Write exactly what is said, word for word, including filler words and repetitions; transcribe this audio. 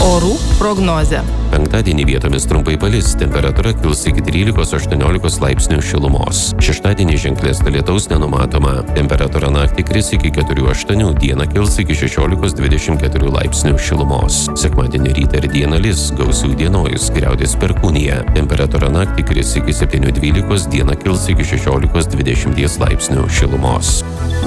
Orų prognozė. Penktadienį vietomis trumpai palis, temperatūra kils iki trylikos aštuoniolikos laipsnių šilumos. Šeštadienį ženklesnio lietaus nenumatoma. Temperatūra naktį kris iki keturių aštuonių, dieną kils iki šešiolikos dvidešimt keturių laipsnių šilumos. Sekmadienį rytą ir dieną lis, gausių įdienojus, griaudės perkūnija. Temperatūra naktį kris iki septynių dvylikos, dieną kils iki šešiolikos dvidešimt laipsnių šilumos.